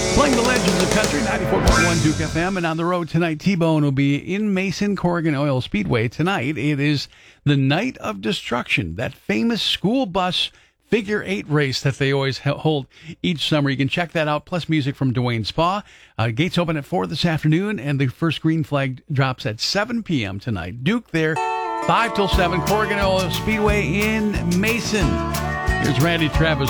Playing the legends of country, 94.1 Duke FM. And on the road tonight, T-Bone will be in Mason, Corrigan Oil Speedway. Tonight, it is the Night of Destruction, that famous school bus figure eight race that they always hold each summer. You can check that out, plus music from Dwayne Spa. Gates open at 4 this afternoon, and the first green flag drops at 7 p.m. tonight. Duke there, 5 till 7, Corrigan Oil Speedway in Mason. Here's Randy Travis.